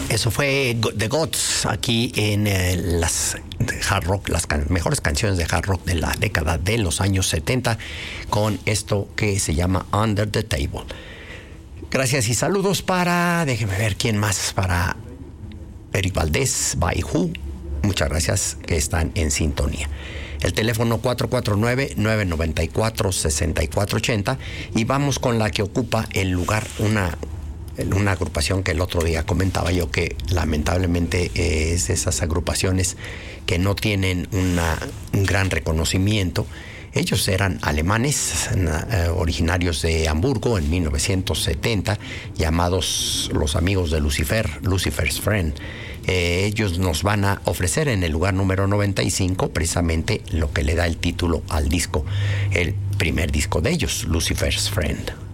Eso fue The Gods aquí en las hard rock, las mejores canciones de hard rock de la década de los años 70 con esto que se llama Under the Table. Gracias y saludos para, déjenme ver quién más, para Eric Valdés, by Who. Muchas gracias que están en sintonía. El teléfono 449-994-6480 y vamos con la que ocupa el lugar, una agrupación que el otro día comentaba yo que lamentablemente es de esas agrupaciones que no tienen un gran reconocimiento. Ellos eran alemanes, originarios de Hamburgo en 1970, llamados los amigos de Lucifer, Lucifer's Friend. Ellos nos van a ofrecer en el lugar número 95 precisamente lo que le da el título al disco, el primer disco de ellos, Lucifer's Friend.